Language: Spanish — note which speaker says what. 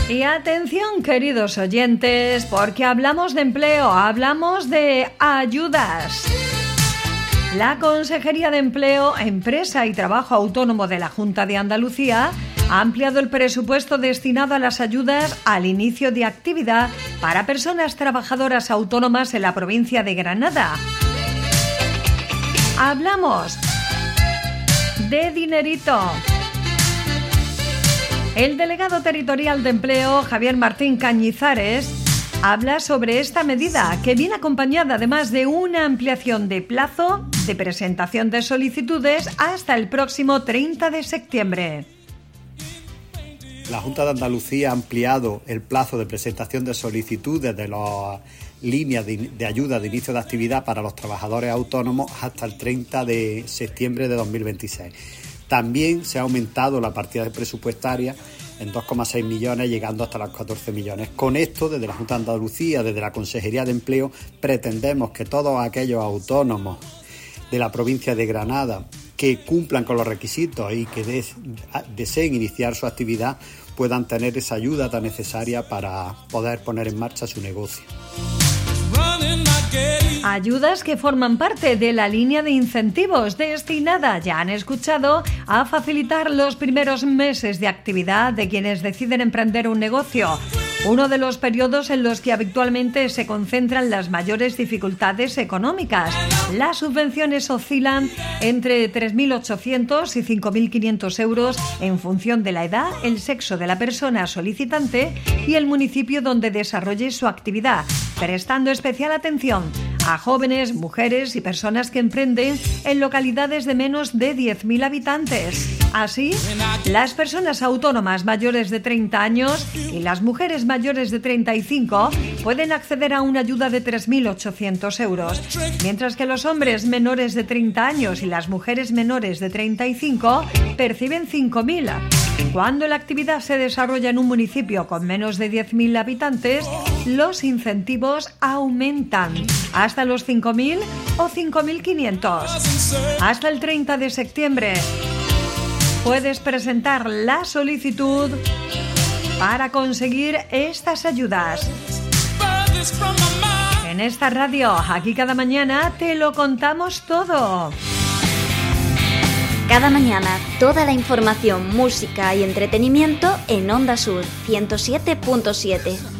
Speaker 1: Y atención, queridos oyentes, porque hablamos de empleo, hablamos de ayudas. La Consejería de Empleo, Empresa y Trabajo Autónomo de la Junta de Andalucía ha ampliado el presupuesto destinado a las ayudas al inicio de actividad para personas trabajadoras autónomas en la provincia de Granada. Hablamos de dinerito. El delegado territorial de empleo, Javier Martín Cañizares, habla sobre esta medida, que viene acompañada además de una ampliación de plazo de presentación de solicitudes hasta el próximo 30 de septiembre.
Speaker 2: La Junta de Andalucía ha ampliado el plazo de presentación de solicitudes de las líneas de ayuda de inicio de actividad para los trabajadores autónomos hasta el 30 de septiembre de 2026. También se ha aumentado la partida presupuestaria en 2,6 millones, llegando hasta los 14 millones. Con esto, desde la Junta de Andalucía, desde la Consejería de Empleo, pretendemos que todos aquellos autónomos de la provincia de Granada que cumplan con los requisitos y que deseen iniciar su actividad puedan tener esa ayuda tan necesaria para poder poner en marcha su negocio.
Speaker 1: Ayudas que forman parte de la línea de incentivos destinada, ya han escuchado, a facilitar los primeros meses de actividad de quienes deciden emprender un negocio. Uno de los periodos en los que habitualmente se concentran las mayores dificultades económicas. Las subvenciones oscilan entre 3.800 y 5.500 euros en función de la edad, el sexo de la persona solicitante y el municipio donde desarrolle su actividad, prestando especial atención a jóvenes, mujeres y personas que emprenden en localidades de menos de 10.000 habitantes. Así, las personas autónomas mayores de 30 años y las mujeres mayores de 35 pueden acceder a una ayuda de 3.800 euros, mientras que los hombres menores de 30 años y las mujeres menores de 35 perciben 5.000. Cuando la actividad se desarrolla en un municipio con menos de 10.000 habitantes, los incentivos aumentan hasta los 5.000 o 5.500. Hasta el 30 de septiembre puedes presentar la solicitud para conseguir estas ayudas. En esta radio, aquí cada mañana, te lo contamos todo.
Speaker 3: Cada mañana, toda la información, música y entretenimiento en Onda Sur 107.7.